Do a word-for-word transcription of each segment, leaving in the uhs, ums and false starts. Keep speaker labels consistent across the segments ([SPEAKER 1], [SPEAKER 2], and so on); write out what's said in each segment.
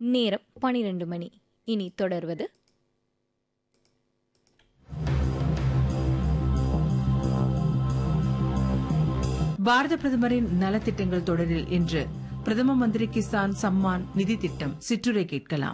[SPEAKER 1] நேரம் பனிரெண்டு மணி. இனி தொடர்வது
[SPEAKER 2] பாரத பிரதமரின் நலத்திட்டங்கள் தொடரில் இன்று பிரதம மந்திரி கிசான் சம்மான் நிதி திட்டம் சிற்றுரை கேட்கலாம்.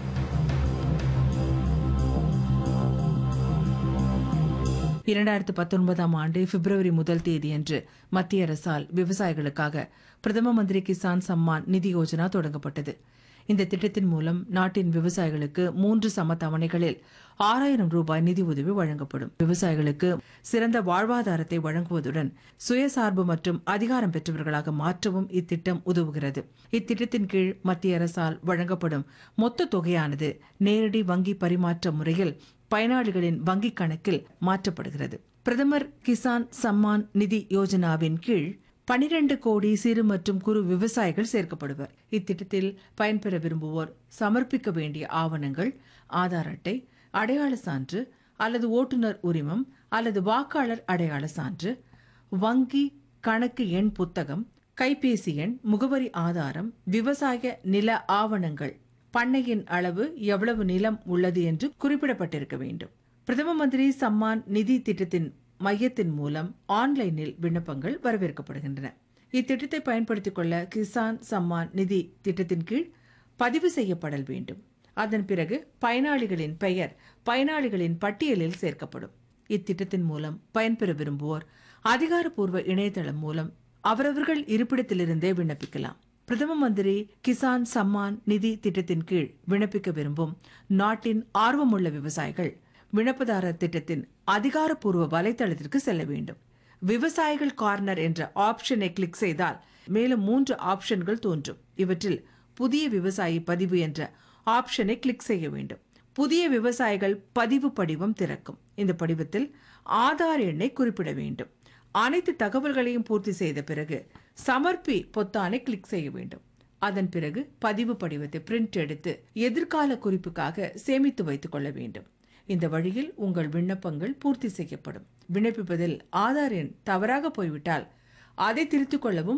[SPEAKER 2] இரண்டாயிரத்து பத்தொன்பதாம் ஆண்டு பிப்ரவரி முதல் தேதியன்று மத்திய அரசால் விவசாயிகளுக்காக பிரதம மந்திரி கிசான் சம்மான் நிதி யோஜனா தொடங்கப்பட்டது. இந்த திட்டத்தின் மூலம் நாட்டின் விவசாயிகளுக்கு மூன்று சம தவணைகளில் ஆறாயிரம் ரூபாய் நிதி உதவி வழங்கப்படும். விவசாயிகளுக்கு சிறந்த வாழ்வாதாரத்தை வழங்குவதுடன் சுயசார்பு மற்றும் அதிகாரம் பெற்றவர்களாக மாற்றவும் இத்திட்டம் உதவுகிறது. இத்திட்டத்தின் கீழ் மத்திய அரசால் வழங்கப்படும் மொத்த தொகையானது நேரடி வங்கி பரிமாற்ற முறையில் பயனாளிகளின் வங்கிக் கணக்கில் மாற்றப்படுகிறது. பிரதமர் கிசான் சம்மான் நிதி யோஜனாவின் கீழ் பனிரண்டு கோடி சிறு மற்றும் குறு விவசாயிகள் சேர்க்கப்படுவர். இத்திட்டத்தில் பயன்பெற விரும்புவோர் சமர்ப்பிக்க வேண்டிய ஆவணங்கள் ஆதார் அட்டை, அடையாள சான்று அல்லது ஓட்டுநர் உரிமம் அல்லது வாக்காளர் அடையாள சான்று, வங்கி கணக்கு எண் புத்தகம், கைபேசி எண், முகவரி ஆதாரம், விவசாய நில ஆவணங்கள், பண்ணையின் அளவு, எவ்வளவு நிலம் உள்ளது என்று குறிப்பிடப்பட்டிருக்க வேண்டும். பிரதம மந்திரி சம்மான் நிதி திட்டத்தின் மையத்தின் மூலம் ஆன்லைனில் விண்ணப்பங்கள் வரவேற்கப்படுகின்றன. இத்திட்டத்தை பயன்படுத்திக் கொள்ள கிசான் சம்மான் நிதி திட்டத்தின் கீழ் பதிவு செய்யப்படல் வேண்டும். அதன் பிறகு பயனாளிகளின் பெயர் பயனாளிகளின் பட்டியலில் சேர்க்கப்படும். இத்திட்டத்தின் மூலம் பயன்பெற விரும்புவோர் அதிகாரப்பூர்வ இணையதளம் மூலம் அவரவர்கள் இருப்பிடத்திலிருந்தே விண்ணப்பிக்கலாம். பிரதம மந்திரி கிசான் சம்மான் நிதி திட்டத்தின் கீழ் விண்ணப்பிக்க விரும்பும் நாட்டின் ஆர்வமுள்ள விவசாயிகள் விண்ணப்பதாரர் திட்டத்தின் அதிகாரப்பூர்வ வலைதளத்திற்கு செல்ல வேண்டும். விவசாயிகள் கார்னர் என்ற ஆப்ஷனை கிளிக் செய்தால் மேலும் மூன்று ஆப்ஷன்கள் தோன்றும். இவற்றில் புதிய விவசாயி பதிவு என்ற ஆப்ஷனை கிளிக் செய்ய வேண்டும். புதிய விவசாயிகள் பதிவு படிவம் திறக்கும். இந்த படிவத்தில் ஆதார் எண்ணை குறிப்பிட வேண்டும். அனைத்து தகவல்களையும் பூர்த்தி செய்த பிறகு சமர்ப்பி பொத்தானை கிளிக் செய்ய வேண்டும். அதன் பிறகு பதிவு படிவத்தை பிரிண்ட் எடுத்து எதிர்கால குறிப்புக்காக சேமித்து வைத்துக் கொள்ள வேண்டும். இந்த வழியில் உங்கள் விண்ணப்பங்கள் பூர்த்தி செய்யப்படும். விண்ணப்பிப்பதில் ஆதார் எண் தவறாக போய்விட்டால் அதை திருத்திக் கொள்ளவும்